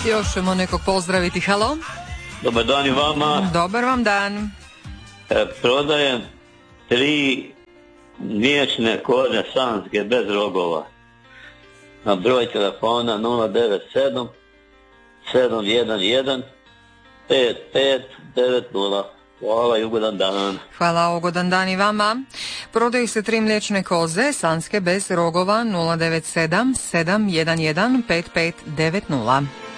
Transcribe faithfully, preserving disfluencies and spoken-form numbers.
Još ćemo nekog pozdraviti. Halo? Dobar dan i vama. Dobar vam dan. E, prodajem tri mliječne koze sanske bez rogova. Na broj telefona nula devet sedam sedam jedan jedan pet pet devet nula. Hvala i ugodan dan. Hvala, ugodan dan i vama. Prodaju se tri mliječne koze sanske bez rogova. Nula devet sedam sedam jedan jedan pet pet devet nula.